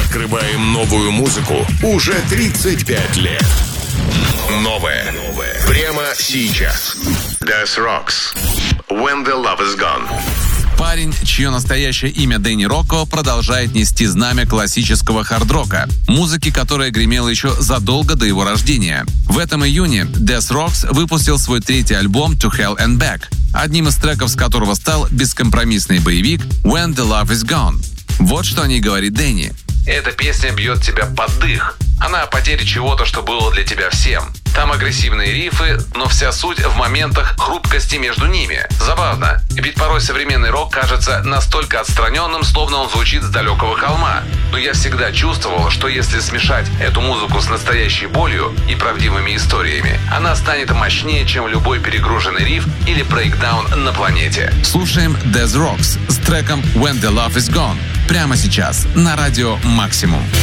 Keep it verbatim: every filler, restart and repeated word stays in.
Открываем новую музыку уже тридцать пять лет. Новое. Новое. Прямо сейчас. Death Rocks. When the Love Is Gone. Парень, чье настоящее имя Дэнни Рокко, продолжает нести знамя классического хард-рока, музыки, которая гремела еще задолго до его рождения. В этом июне Death Rocks выпустил свой третий альбом To Hell and Back, одним из треков с которого стал бескомпромиссный боевик When the Love Is Gone. Вот что о ней говорит Дэнни. Эта песня бьет тебя под дых. Она о потере чего-то, что было для тебя всем. Там агрессивные рифы, но вся суть в моментах хрупкости между ними. Забавно, ведь порой современный рок кажется настолько отстраненным, словно он звучит с далекого холма. Но я всегда чувствовал, что если смешать эту музыку с настоящей болью и правдивыми историями, она станет мощнее, чем любой перегруженный риф или брейкдаун на планете. Слушаем Death Rocks с треком When the Love Is Gone прямо сейчас на радио Максимум.